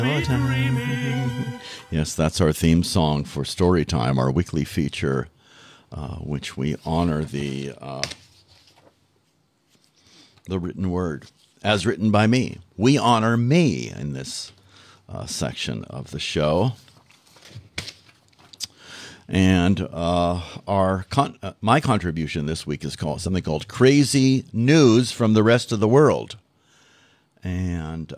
Yes, that's our theme song for Storytime, our weekly feature, which we honor the written word, as written by me. We honor me in this section of the show. And my contribution this week is called something called Crazy News from the Rest of the World. And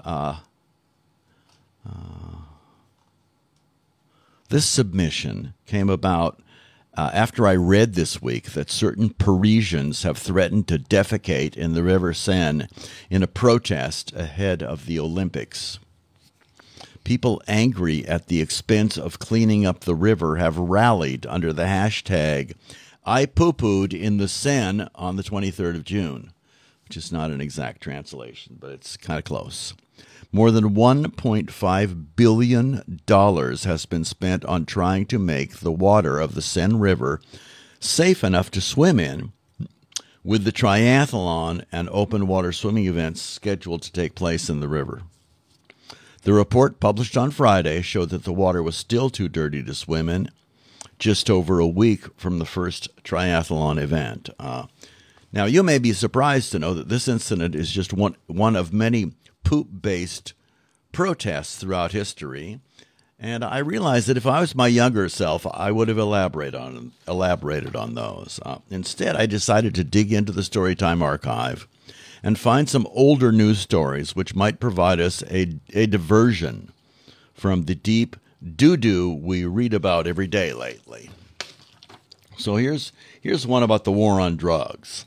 this submission came about after I read this week that certain Parisians have threatened to defecate in the River Seine in a protest ahead of the Olympics. People angry at the expense of cleaning up the river have rallied under the hashtag I poo-pooed in the Seine on the 23rd of June, which is not an exact translation, but it's kind of close. More than $1.5 billion has been spent on trying to make the water of the Seine River safe enough to swim in, with the triathlon and open water swimming events scheduled to take place in the river. The report published on Friday showed that the water was still too dirty to swim in, just over a week from the first triathlon event. Now, you may be surprised to know that this incident is just one of many poop-based protests throughout history, and I realized that if I was my younger self, I would have elaborated on those. Instead, I decided to dig into the Storytime archive and find some older news stories which might provide us a diversion from the deep doo-doo we read about every day lately. So here's one about the war on drugs.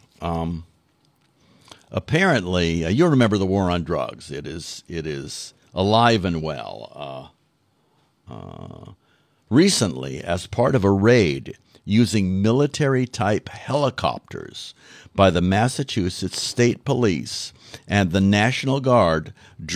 Apparently, you remember the war on drugs. It is alive and well. Recently, as part of a raid using military-type helicopters by the Massachusetts State Police and the National Guard,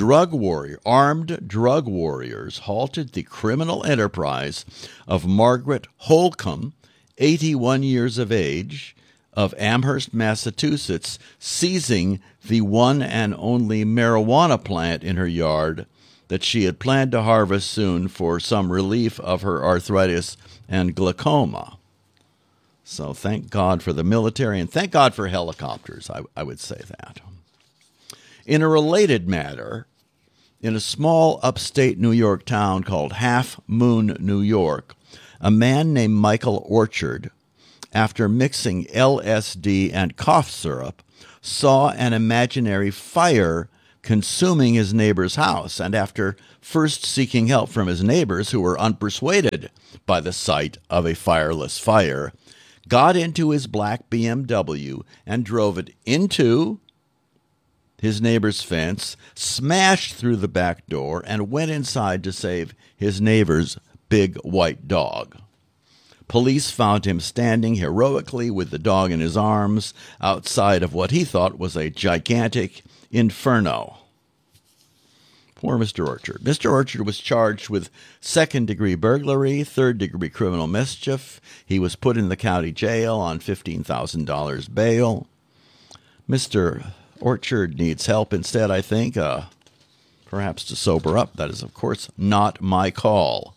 armed drug warriors halted the criminal enterprise of Margaret Holcomb, 81 years of age, of Amherst, Massachusetts, seizing the one and only marijuana plant in her yard that she had planned to harvest soon for some relief of her arthritis and glaucoma. So thank God for the military, and thank God for helicopters, I would say that. In a related matter, in a small upstate New York town called Half Moon, New York, a man named Michael Orchard, after mixing LSD and cough syrup, saw an imaginary fire consuming his neighbor's house, and after first seeking help from his neighbors, who were unpersuaded by the sight of a fireless fire, got into his black BMW and drove it into his neighbor's fence, smashed through the back door, and went inside to save his neighbor's big white dog. Police found him standing heroically with the dog in his arms outside of what he thought was a gigantic inferno. Poor Mr. Orchard. Mr. Orchard was charged with second-degree burglary, third-degree criminal mischief. He was put in the county jail on $15,000 bail. Mr. Orchard needs help instead, I think, perhaps to sober up. That is, of course, not my call.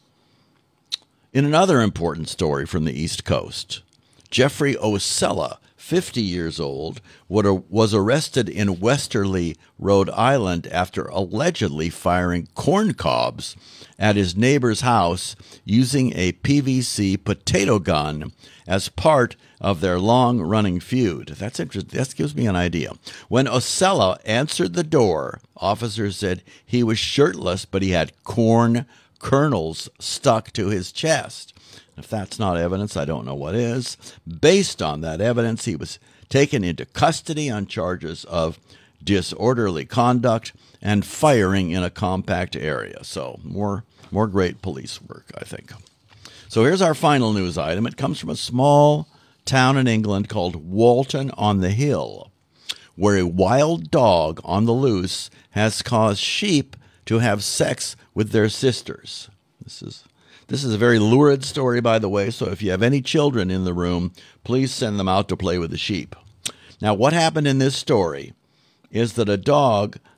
In another important story from the East Coast, Jeffrey Osella, 50 years old, was arrested in Westerly, Rhode Island after allegedly firing corn cobs at his neighbor's house using a PVC potato gun as part of their long-running feud. That's interesting. That gives me an idea. When Osella answered the door, officers said he was shirtless, but he had corn kernels stuck to his chest. If that's not evidence, I don't know what is. Based on that evidence, he was taken into custody on charges of disorderly conduct and firing in a compact area. So more great police work, I think. So here's our final news item. It comes from a small town in England called Walton on the Hill, where a wild dog on the loose has caused sheep to have sex with their sisters. This is a very lurid story, by the way, so if you have any children in the room, please send them out to play with the sheep. Now, what happened in this story is that a dog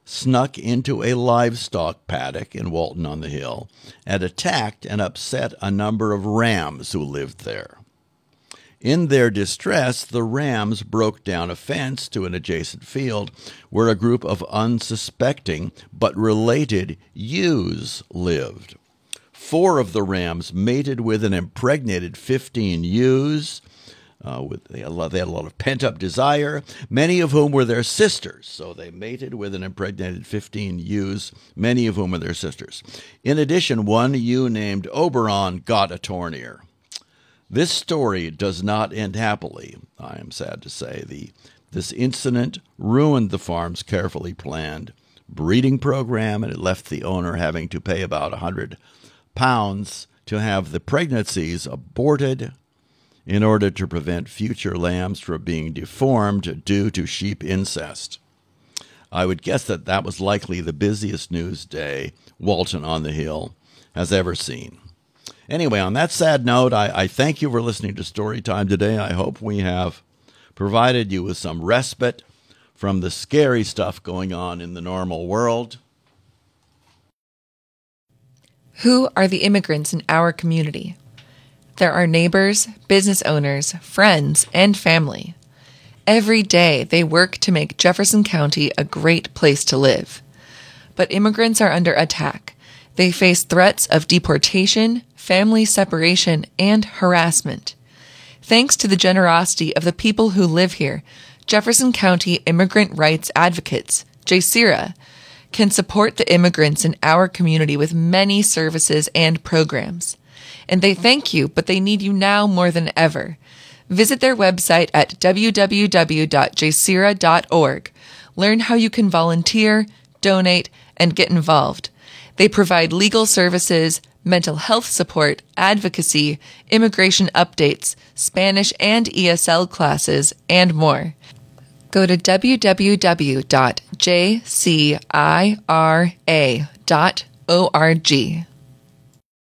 snuck into a livestock paddock in Walton on the Hill and attacked and upset a number of rams who lived there. In their distress, the rams broke down a fence to an adjacent field where a group of unsuspecting but related ewes lived. 4 of the rams mated with an impregnated 15 ewes. They had a lot of pent-up desire, many of whom were their sisters. So they mated with an impregnated 15 ewes, many of whom were their sisters. In addition, one ewe named Oberon got a tournier. This story does not end happily, I am sad to say. This incident ruined the farm's carefully planned breeding program, and it left the owner having to pay about £100 to have the pregnancies aborted in order to prevent future lambs from being deformed due to sheep incest. I would guess that was likely the busiest news day Walton on the Hill has ever seen. Anyway, on that sad note, I thank you for listening to Storytime today. I hope we have provided you with some respite from the scary stuff going on in the normal world. Who are the immigrants in our community? There are neighbors, business owners, friends, and family. Every day they work to make Jefferson County a great place to live. But immigrants are under attack. They face threats of deportation, family separation, and harassment. Thanks to the generosity of the people who live here, Jefferson County Immigrant Rights Advocates, JCIRA, can support the immigrants in our community with many services and programs. And they thank you, but they need you now more than ever. Visit their website at www.jcira.org. Learn how you can volunteer, donate, and get involved. They provide legal services, mental health support, advocacy, immigration updates, Spanish and ESL classes, and more. Go to www.jcira.org.